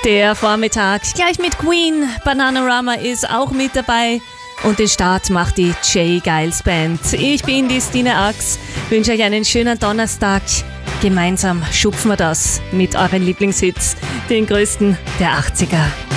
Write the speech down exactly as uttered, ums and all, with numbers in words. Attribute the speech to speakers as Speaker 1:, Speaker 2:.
Speaker 1: Der Vormittag gleich mit Queen. Bananarama ist auch mit dabei. Und den Start macht die J. Geils Band. Ich bin die Stine Ax, wünsche euch einen schönen Donnerstag. Gemeinsam schupfen wir das mit euren Lieblingshits, den größten der achtziger.